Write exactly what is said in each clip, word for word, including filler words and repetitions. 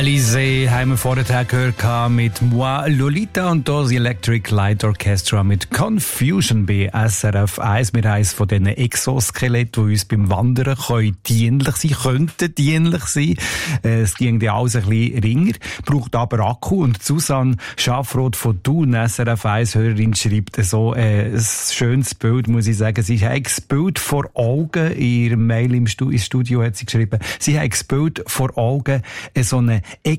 Alizé haben wir vorher gehört mit Moi Lolita und das Electric Light Orchestra mit Confusion bei S R F eins. Wir haben eines von diesen Exoskeletten, die uns beim Wandern können dienlich sein könnten, dienlich sein. Es ging ja alles ein bisschen ringer, braucht aber Akku. Und Susanne Schafroth von Thun, S R F eins-Hörerin, schreibt so äh, ein schönes Bild, muss ich sagen. Sie hat das Bild vor Augen, in ihrem Mail im Studio hat sie geschrieben, sie hat das Bild vor Augen, so eine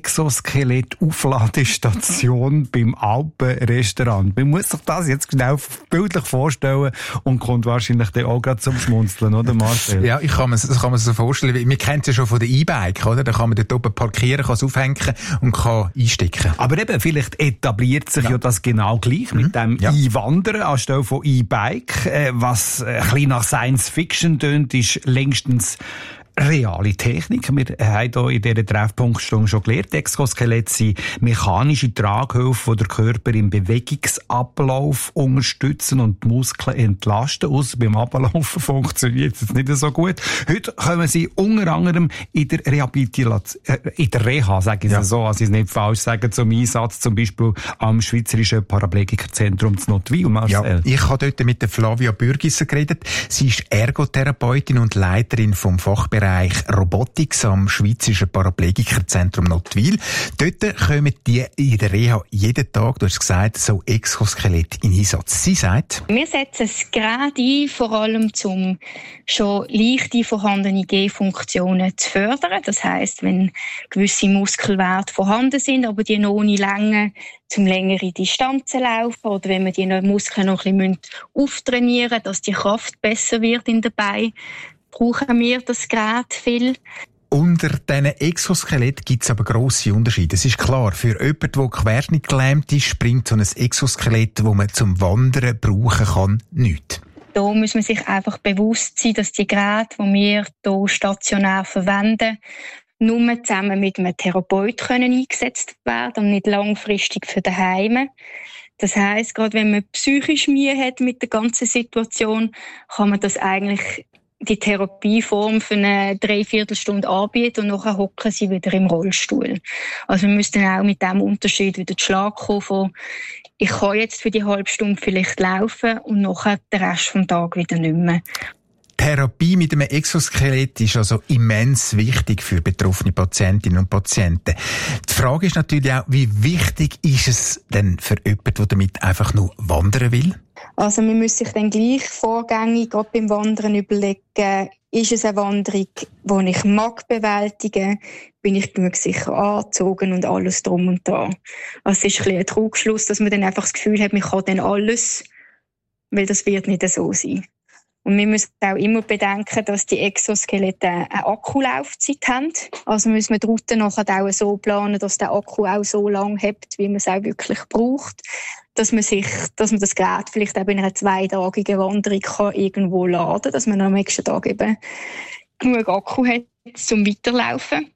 Exoskelett-Aufladestation beim Alpenrestaurant. Man muss sich das jetzt genau bildlich vorstellen und kommt wahrscheinlich dann auch gerade zum Schmunzeln, oder Marcel? Ja, ich kann mir, das kann man sich so vorstellen. Wir kennen es ja schon von der E-Bike, oder? Da kann man dort oben parkieren, kann es aufhängen und kann einstecken. Aber eben, vielleicht etabliert sich ja, ja das genau gleich mhm. mit dem ja. E-Wandern anstelle von E-Bike. Äh, was ein bisschen nach Science-Fiction tönt, ist längstens reale Technik. Wir haben hier in dieser Treffpunktstunde schon gelernt, Exoskelette sind mechanische Traghilfen, die den Körper im Bewegungsablauf unterstützen und die Muskeln entlasten. Ausser beim Ablaufen funktioniert es nicht so gut. Heute kommen sie unter anderem in der Rehabilitation, äh, in der Reha, sage ich ja. so, also ich es nicht falsch sagen, zum Einsatz, zum Beispiel am Schweizerischen Paraplegikerzentrum zu Notwil. Marcel. Ja, ich habe dort mit der Flavia Bürgisser geredet. Sie ist Ergotherapeutin und Leiterin vom Fachbereich Robotics am Schweizerischen Paraplegikerzentrum Notwil. Dort kommen die in der Reha jeden Tag, du hast gesagt, so Exoskelett in Einsatz. Sie sagt: Wir setzen es gerade ein, vor allem um schon leichte vorhandene Gehfunktionen zu fördern. Das heisst, wenn gewisse Muskelwerte vorhanden sind, aber die noch ohne Länge zum längere Distanzen laufen oder wenn wir die Muskeln noch ein bisschen auftrainieren müssen, dass die Kraft besser wird in den Beinen, brauchen wir das Gerät viel. Unter diesen Exoskelett gibt es aber grosse Unterschiede. Es ist klar, für jemanden, der querschnittgelähmt ist, bringt so ein Exoskelett, das man zum Wandern brauchen kann, nichts. Da muss man sich einfach bewusst sein, dass die Geräte, die wir hier stationär verwenden, nur zusammen mit einem Therapeut können eingesetzt werden und nicht langfristig für daheim. Das heisst, gerade wenn man psychisch Mühe hat mit der ganzen Situation, kann man das eigentlich die Therapieform für eine Dreiviertelstunde anbieten und nachher hocken sie wieder im Rollstuhl. Also wir müssen auch mit diesem Unterschied wieder zu Schlag kommen von, ich kann jetzt für die halbe Stunde vielleicht laufen und nachher den Rest vom Tag wieder nicht mehr. Therapie mit einem Exoskelett ist also immens wichtig für betroffene Patientinnen und Patienten. Die Frage ist natürlich auch, wie wichtig ist es denn für jemanden, der damit einfach nur wandern will? Also man muss sich dann gleich vorgängig gerade beim Wandern überlegen, ist es eine Wanderung, die ich mag bewältigen, bin ich genug sicher angezogen und alles drum und dran. Also es ist ein bisschen ein Trugschluss, dass man dann einfach das Gefühl hat, man kann dann alles, weil das wird nicht so sein. Und wir müssen auch immer bedenken, dass die Exoskelette eine Akkulaufzeit haben. Also müssen wir die Route nachher auch so planen, dass der Akku auch so lang hält, wie man es auch wirklich braucht. Dass man sich, dass man das Gerät vielleicht auch in einer zweitägigen Wanderung kann irgendwo laden kann, dass man am nächsten Tag eben genug Akku hat zum Weiterlaufen.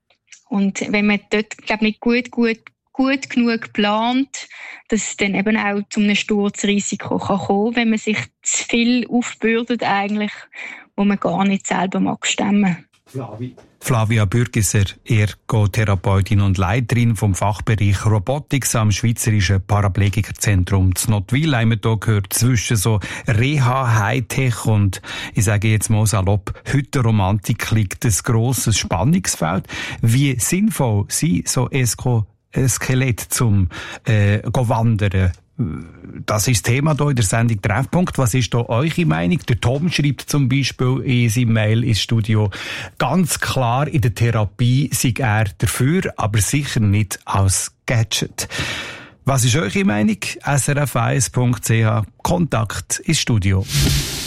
Und wenn man dort, glaube ich, nicht gut, gut, gut genug plant, dass es dann eben auch zu einem Sturzrisiko kann kommen, wenn man sich zu viel aufbürdet eigentlich, wo man gar nicht selber mag stemmen. Flavia Bürgisser, Ergotherapeutin und Leiterin vom Fachbereich Robotics am Schweizerischen Paraplegikerzentrum zu Notwil. Haben wir hier gehört, zwischen so Reha, Hightech und, ich sage jetzt mal salopp, Hüttenromantik liegt ein grosses Spannungsfeld. Wie sinnvoll sind so Esko Skelett zum äh, Wandern? Das ist das Thema hier in der Sendung Treffpunkt. Was ist da eure Meinung? Der Tom schreibt zum Beispiel in seinem Mail ins Studio, ganz klar, in der Therapie sei er dafür, aber sicher nicht als Gadget. Was ist eure Meinung? S R F eins Punkt C H Kontakt ins Studio.